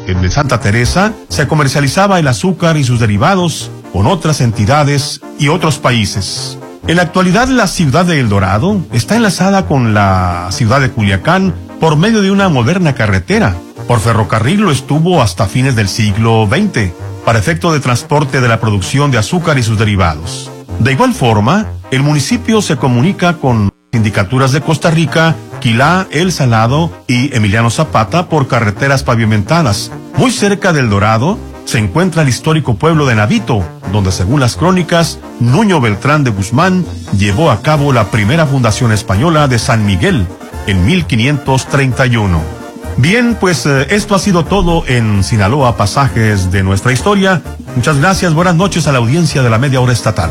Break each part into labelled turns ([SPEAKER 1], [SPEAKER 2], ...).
[SPEAKER 1] de Santa Teresa, se comercializaba el azúcar y sus derivados con otras entidades y otros países. En la actualidad, la ciudad de El Dorado está enlazada con la ciudad de Culiacán por medio de una moderna carretera. Por ferrocarril lo estuvo hasta fines del siglo XX, para efecto de transporte de la producción de azúcar y sus derivados. De igual forma, el municipio se comunica con sindicaturas de Costa Rica, Quilá, El Salado y Emiliano Zapata por carreteras pavimentadas. Muy cerca del Dorado se encuentra el histórico pueblo de Navito, donde según las crónicas, Nuño Beltrán de Guzmán llevó a cabo la primera fundación española de San Miguel en 1531. Bien, pues esto ha sido todo en Sinaloa, pasajes de nuestra historia. Muchas gracias, buenas noches a la audiencia de la Media Hora Estatal.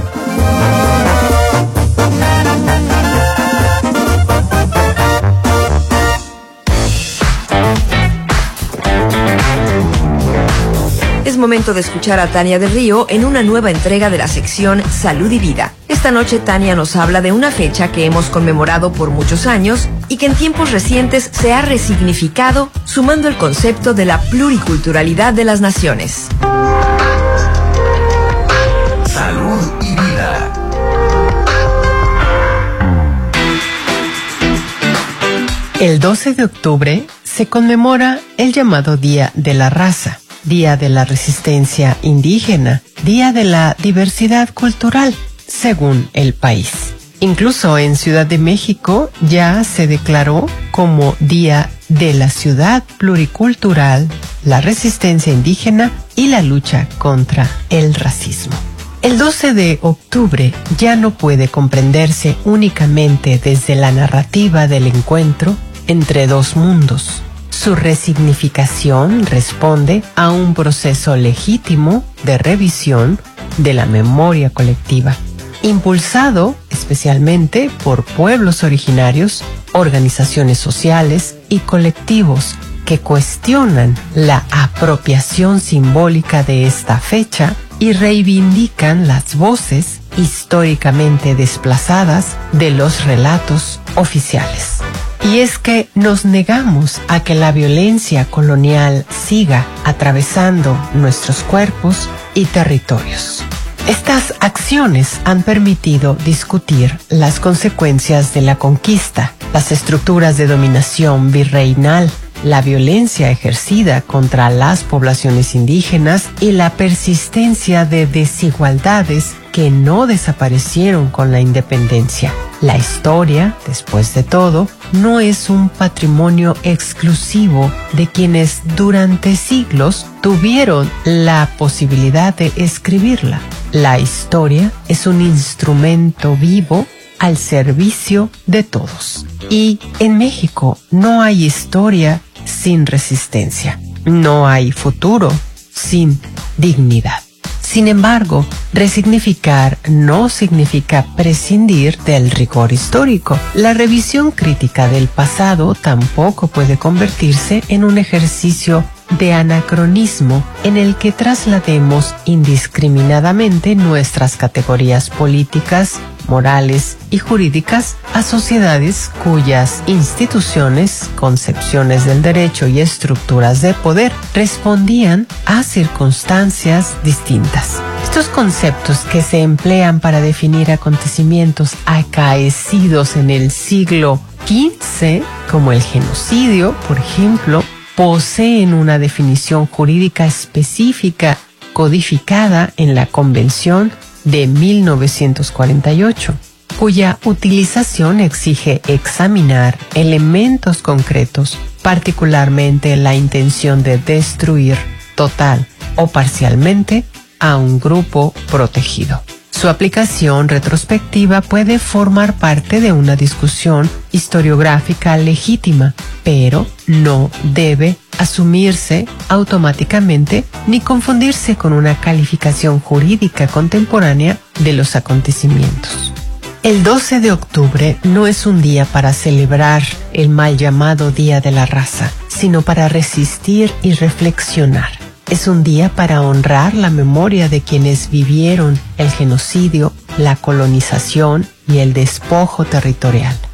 [SPEAKER 2] Es momento de escuchar a Tania del Río en una nueva entrega de la sección Salud y Vida. Esta noche Tania nos habla de una fecha que hemos conmemorado por muchos años y que en tiempos recientes se ha resignificado sumando el concepto de la pluriculturalidad de las naciones.
[SPEAKER 3] Salud y Vida.
[SPEAKER 4] El 12 de octubre se conmemora el llamado Día de la Raza, Día de la Resistencia Indígena, Día de la Diversidad Cultural, según el país. Incluso en Ciudad de México ya se declaró como Día de la Ciudad Pluricultural, la Resistencia Indígena y la lucha contra el racismo. El 12 de octubre ya no puede comprenderse únicamente desde la narrativa del encuentro entre dos mundos. Su resignificación responde a un proceso legítimo de revisión de la memoria colectiva, impulsado especialmente por pueblos originarios, organizaciones sociales y colectivos que cuestionan la apropiación simbólica de esta fecha y reivindican las voces históricamente desplazadas de los relatos oficiales. Y es que nos negamos a que la violencia colonial siga atravesando nuestros cuerpos y territorios. Estas acciones han permitido discutir las consecuencias de la conquista, las estructuras de dominación virreinal, la violencia ejercida contra las poblaciones indígenas y la persistencia de desigualdades que no desaparecieron con la independencia. La historia, después de todo, no es un patrimonio exclusivo de quienes durante siglos tuvieron la posibilidad de escribirla. La historia es un instrumento vivo al servicio de todos. Y en México no hay historia sin resistencia. No hay futuro sin dignidad. Sin embargo, resignificar no significa prescindir del rigor histórico. La revisión crítica del pasado tampoco puede convertirse en un ejercicio de anacronismo en el que traslademos indiscriminadamente nuestras categorías políticas, morales y jurídicas a sociedades cuyas instituciones, concepciones del derecho y estructuras de poder respondían a circunstancias distintas. Estos conceptos que se emplean para definir acontecimientos acaecidos en el siglo XV, como el genocidio, por ejemplo, poseen una definición jurídica específica codificada en la Convención de 1948, cuya utilización exige examinar elementos concretos, particularmente la intención de destruir total o parcialmente a un grupo protegido. Su aplicación retrospectiva puede formar parte de una discusión historiográfica legítima, pero no debe asumirse automáticamente ni confundirse con una calificación jurídica contemporánea de los acontecimientos. El 12 de octubre no es un día para celebrar el mal llamado Día de la Raza, sino para resistir y reflexionar. Es un día para honrar la memoria de quienes vivieron el genocidio, la colonización y el despojo territorial.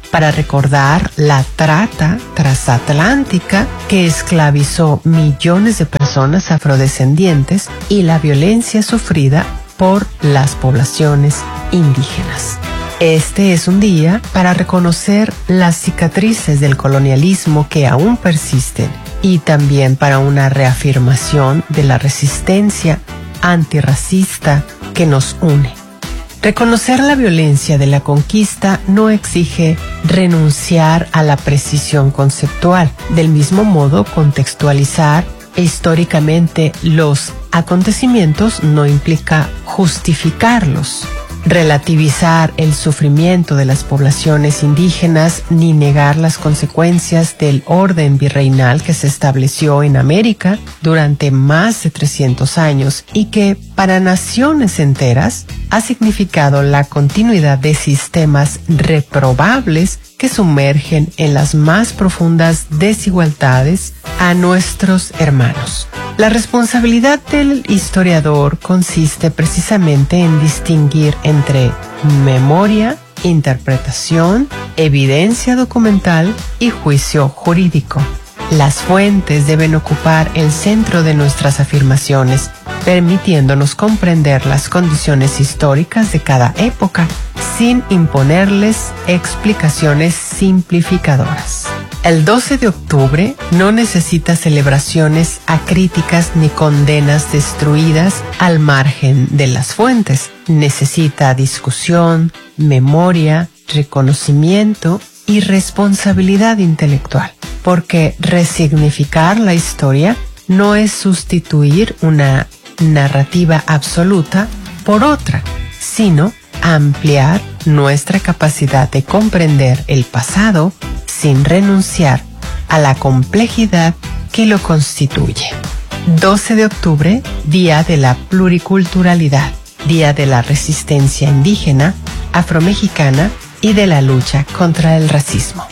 [SPEAKER 4] para recordar la trata transatlántica que esclavizó millones de personas afrodescendientes y la violencia sufrida por las poblaciones indígenas. Este es un día para reconocer las cicatrices del colonialismo que aún persisten y también para una reafirmación de la resistencia antirracista que nos une. Reconocer la violencia de la conquista no exige renunciar a la precisión conceptual. Del mismo modo, contextualizar históricamente los acontecimientos no implica justificarlos. Relativizar el sufrimiento de las poblaciones indígenas ni negar las consecuencias del orden virreinal que se estableció en América durante más de 300 años y que para naciones enteras ha significado la continuidad de sistemas reprobables que sumergen en las más profundas desigualdades a nuestros hermanos. La responsabilidad del historiador consiste precisamente en distinguir entre memoria, interpretación, evidencia documental y juicio jurídico. Las fuentes deben ocupar el centro de nuestras afirmaciones, permitiéndonos comprender las condiciones históricas de cada época, sin imponerles explicaciones simplificadoras. El 12 de octubre no necesita celebraciones acríticas ni condenas destruidas al margen de las fuentes. Necesita discusión, memoria, reconocimiento y responsabilidad intelectual, porque resignificar la historia no es sustituir una narrativa absoluta por otra, sino ampliar nuestra capacidad de comprender el pasado sin renunciar a la complejidad que lo constituye. 12 de octubre, Día de la Pluriculturalidad, Día de la Resistencia Indígena, Afromexicana y de la lucha contra el racismo.